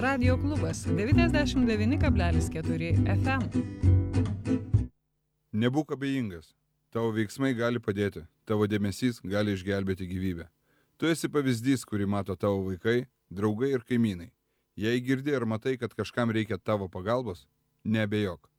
Radio klubas 99,4 FM. Nebūk abejingas. Tavo veiksmai gali padėti. Tavo dėmesys gali išgelbėti gyvybę. Tu esi pavyzdys, kurį mato tavo vaikai, draugai ir kaimynai. Jei girdi ar matai, kad kažkam reikia tavo pagalbos, neabejok.